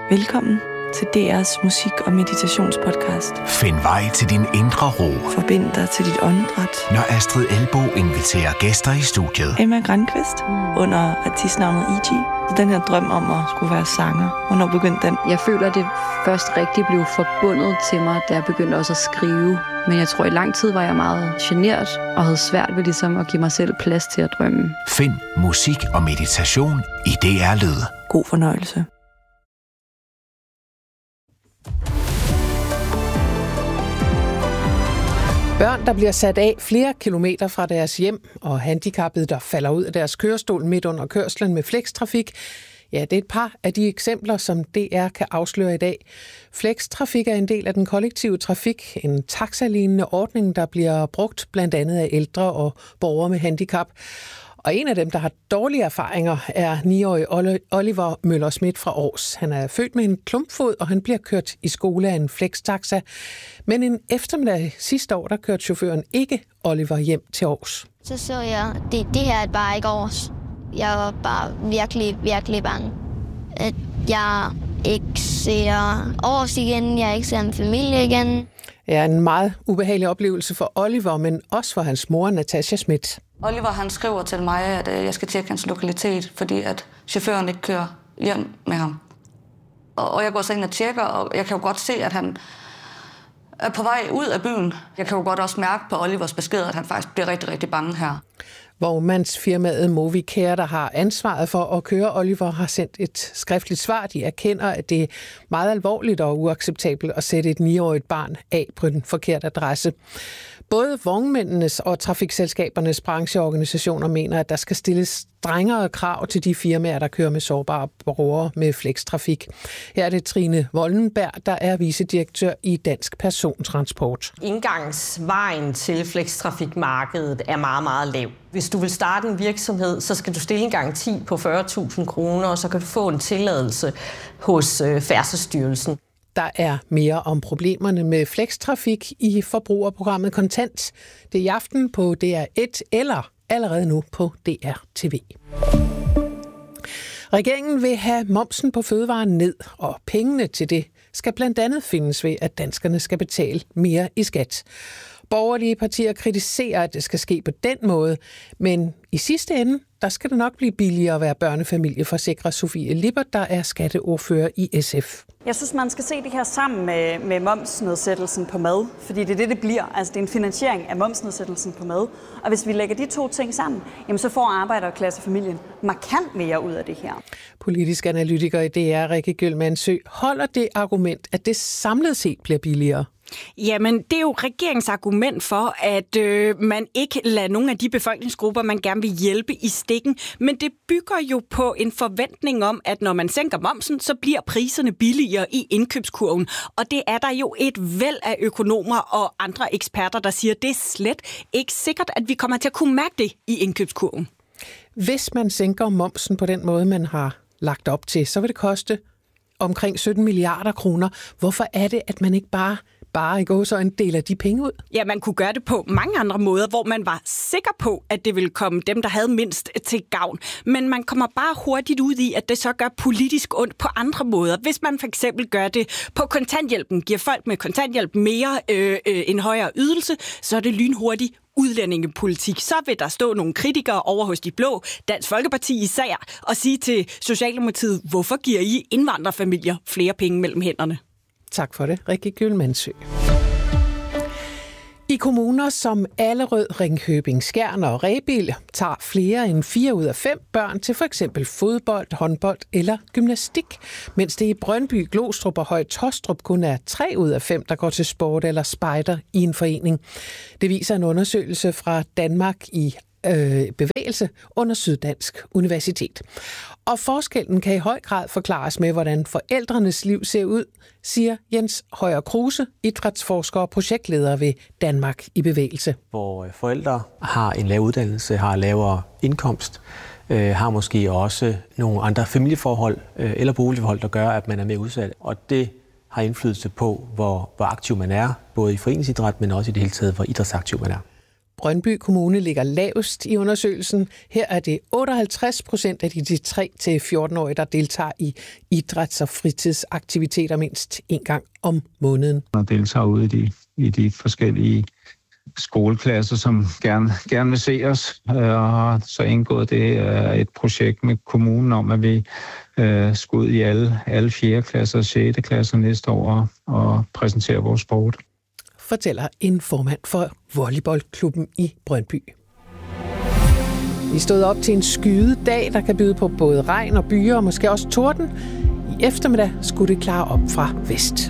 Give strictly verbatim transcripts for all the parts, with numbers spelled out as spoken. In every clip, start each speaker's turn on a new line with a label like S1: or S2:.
S1: Velkommen til D R's musik- og meditationspodcast.
S2: Find vej til din indre ro.
S1: Forbind dig til dit åndedræt.
S2: Når Astrid Elbo inviterer gæster i studiet.
S1: Emma Grankvist under artistnavnet E G. Den her drøm om at skulle være sanger. Hvornår begyndte den?
S3: Jeg føler, at det først rigtig blev forbundet til mig, da jeg begyndte også at skrive. Men jeg tror, i lang tid var jeg meget genert og havde svært ved ligesom at give mig selv plads til at drømme.
S2: Find musik og meditation i D R Lyd.
S1: God fornøjelse.
S4: Børn, der bliver sat af flere kilometer fra deres hjem, og handicappede, der falder ud af deres kørestol midt under kørslen med flextrafik. Ja, det er et par af de eksempler, som D R kan afsløre i dag. Flextrafik er en del af den kollektive trafik, en taxalignende ordning, der bliver brugt blandt andet af ældre og borgere med handicap. Og en af dem, der har dårlige erfaringer, er niårige Oliver Møller-Schmidt fra Aars. Han er født med en klumpfod, og han bliver kørt i skole af en flextaxa. Men en eftermiddag sidste år, der kørte chaufføren ikke Oliver hjem til Aars.
S5: Så så jeg, det, det her er bare ikke Aars. Jeg var bare virkelig, virkelig bange. At jeg ikke ser Aars igen, jeg ikke ser en familie igen.
S4: Ja, en meget ubehagelig oplevelse for Oliver, men også for hans mor, Natasha Schmidt.
S6: Oliver han skriver til mig, at jeg skal tjekke hans lokalitet, fordi at chaufføren ikke kører hjem med ham. Og jeg går så ind og tjekker, og jeg kan jo godt se, at han er på vej ud af byen. Jeg kan jo godt også mærke på Olivers besked, at han faktisk bliver rigtig, rigtig bange her.
S4: Vognmandsfirmaet Movicare, der har ansvaret for at køre Oliver, har sendt et skriftligt svar. De erkender, at det er meget alvorligt og uacceptabelt at sætte et niårigt barn af på den forkerte adresse. Både vognmændenes og trafikselskabernes brancheorganisationer mener, at der skal stilles strengere krav til de firmaer, der kører med sårbare borgere med flextrafik. Her er det Trine Vollenberg, der er vicedirektør i Dansk Persontransport.
S7: Indgangsvejen til flextrafikmarkedet er meget, meget lav. Hvis du vil starte en virksomhed, så skal du stille en garanti på fyrre tusind kroner, og så kan du få en tilladelse hos Færdselsstyrelsen.
S4: Der er mere om problemerne med flextrafik i forbrugerprogrammet Kontant. Det er i aften på D R et eller allerede nu på D R T V. Regeringen vil have momsen på fødevarer ned, og pengene til det skal blandt andet findes ved, at danskerne skal betale mere i skat. Borgerlige partier kritiserer, at det skal ske på den måde, men i sidste ende, der skal det nok blive billigere at være børnefamilie, forsikrer Sofie Lippert, der er skatteordfører i S F.
S8: Jeg synes, man skal se det her sammen med, med momsnedsættelsen på mad, fordi det er det, det bliver. Altså, det er en finansiering af momsnedsættelsen på mad. Og hvis vi lægger de to ting sammen, jamen, så får arbejderklassefamilien markant mere ud af det her.
S4: Politisk analytiker i D R, Rikke Gyldmannsø, holder det argument, at det samlet set bliver billigere?
S9: Jamen, det er jo regeringens argument for, at øh, man ikke lader nogle af de befolkningsgrupper, man gerne vil hjælpe, i stikken. Men det bygger jo på en forventning om, at når man sænker momsen, så bliver priserne billigere i indkøbskurven. Og det er der jo et væld af økonomer og andre eksperter, der siger, at det er slet ikke sikkert, at vi kommer til at kunne mærke det i indkøbskurven.
S4: Hvis man sænker momsen på den måde, man har lagt op til, så vil det koste omkring sytten milliarder kroner. Hvorfor er det, at man ikke bare bare gå så en del af de penge ud?
S9: Ja, man kunne gøre det på mange andre måder, hvor man var sikker på, at det ville komme dem, der havde mindst, til gavn. Men man kommer bare hurtigt ud i, at det så gør politisk ondt på andre måder. Hvis man for eksempel gør det på kontanthjælpen, giver folk med kontanthjælp mere øh, øh, en højere ydelse, så er det lynhurtigt udlændingepolitik. Så vil der stå nogle kritikere over hos de blå, Dansk Folkeparti især, og sige til Socialdemokratiet, hvorfor giver I indvandrerfamilier flere penge mellem hænderne?
S4: Tak for det, Rikke Gyldmannsø. I kommuner som Allerød, Ringkøbing, Skjern og Rebild tager flere end fire ud af fem børn til for eksempel fodbold, håndbold eller gymnastik, mens det i Brøndby, Glostrup og Høje-Taastrup kun er tre ud af fem, der går til sport eller spejder i en forening. Det viser en undersøgelse fra Danmark i øh, bevægelse under Syddansk Universitet. Og forskellen kan i høj grad forklares med, hvordan forældrenes liv ser ud, siger Jens Højer Kruse, idrætsforsker og projektleder ved Danmark i bevægelse.
S10: Hvor forældre har en lav uddannelse, har lavere indkomst, øh, har måske også nogle andre familieforhold øh, eller boligforhold, der gør, at man er mere udsat. Og det har indflydelse på, hvor, hvor aktiv man er, både i foreningsidræt, men også i det hele taget, hvor idrætsaktiv man er.
S4: Brøndby Kommune ligger lavest i undersøgelsen. Her er det otteoghalvtreds procent af de tre til fjorten-årige, der deltager i idræts- og fritidsaktiviteter mindst en gang om måneden.
S11: Og deltager ude i de, i de forskellige skoleklasser, som gerne, gerne vil se os. Og så indgået det et projekt med kommunen om, at vi øh, skal ud i alle, alle fjerde klasser og sjette klasser næste år og præsentere vores sport.
S4: Fortæller en formand for volleyballklubben i Brøndby. Vi stod op til en skydedag, der kan byde på både regn og byer og måske også torden. I eftermiddag skulle det klare op fra vest.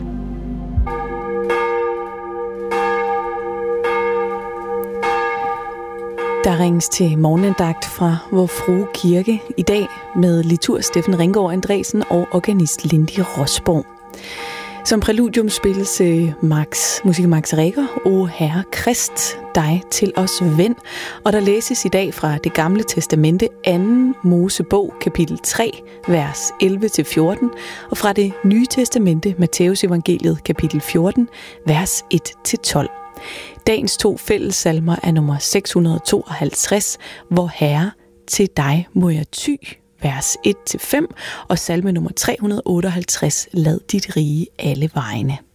S12: Der ringes til morgenandagt fra Vor Frue Kirke i dag med liturg Steffen Ringgaard Andresen og organist Lindy Rosborg. Som præludium spilles Max, musik Max Reger, O Herre Krist, dig til os ven. Og der læses i dag fra Det Gamle Testamente, anden Mosebog, kapitel tre, vers elleve til fjorten, og fra Det Nye Testamente, Matteus Evangeliet, kapitel fjorten, vers et til tolv. Dagens to fællessalmer er nummer seks hundrede og tooghalvtreds, Vor Herre, til dig må jeg ty, vers et til fem, og salme nummer tre hundrede og otteoghalvtreds, lad dit rige alle vegne.